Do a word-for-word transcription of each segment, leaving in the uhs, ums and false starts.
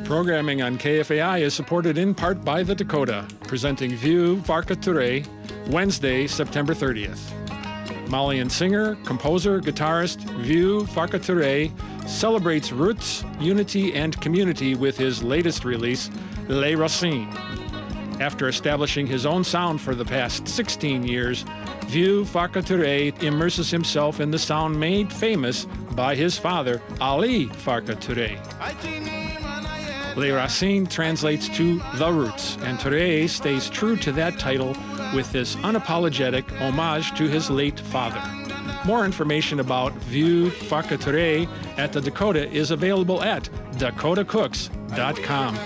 Programming on K F A I is supported in part by The Dakota, presenting Vieux Farka Touré, Wednesday, September thirtieth. Malian singer, composer, guitarist Vieux Farka Touré celebrates roots, unity, and community with his latest release, Les Racines. After establishing his own sound for the past sixteen years, Vieux Farka Touré immerses himself in the sound made famous by his father, Ali Farka Touré. Les Racines translates to The Roots, and Touré stays true to that title with this unapologetic homage to his late father. More information about Vieux Farka Touré at the Dakota is available at dakota cooks dot com.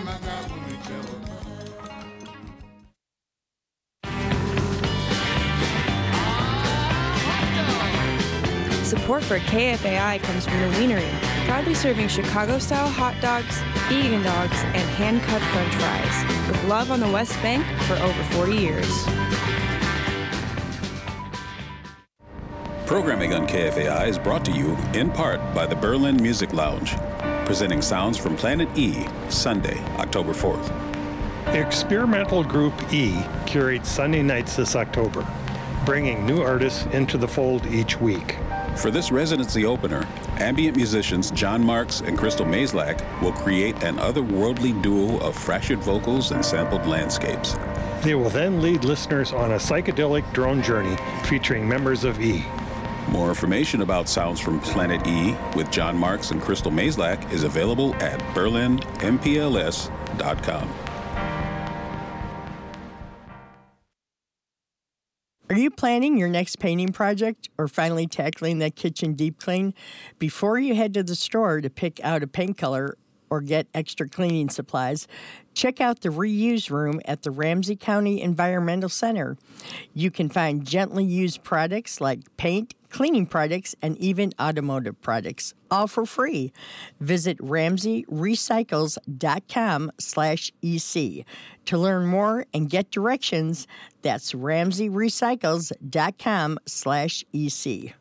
Support for K F A I comes from the Wienery, proudly serving Chicago-style hot dogs, vegan dogs, and hand-cut French fries, with love on the West Bank for over forty years. Programming on K F A I is brought to you in part by the Berlin Music Lounge, presenting sounds from Planet E, Sunday, October fourth. Experimental Group E curates Sunday nights this October, bringing new artists into the fold each week. For this residency opener, ambient musicians John Marks and Crystal Mazlak will create an otherworldly duo of fractured vocals and sampled landscapes. They will then lead listeners on a psychedelic drone journey featuring members of E. More information about Sounds from Planet E with John Marks and Crystal Mazlak is available at berlin m p l s dot com. Are you planning your next painting project or finally tackling that kitchen deep clean? Before you head to the store to pick out a paint color or get extra cleaning supplies, check out the reuse room at the Ramsey County Environmental Center. You can find gently used products like paint, cleaning products, and even automotive products, all for free. Visit ramsey recycles dot com slash E C. To learn more and get directions, that's ramsey recycles dot com slash E C.